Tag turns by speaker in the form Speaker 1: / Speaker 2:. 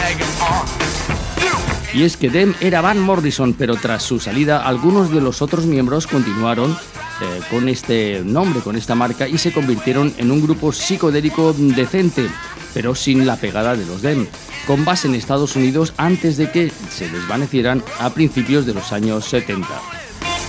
Speaker 1: Y es que Them era Van Morrison, pero tras su salida algunos de los otros miembros continuaron con este nombre, con esta marca, y se convirtieron en un grupo psicodélico decente, pero sin la pegada de los Them, con base en Estados Unidos antes de que se desvanecieran a principios de los años 70.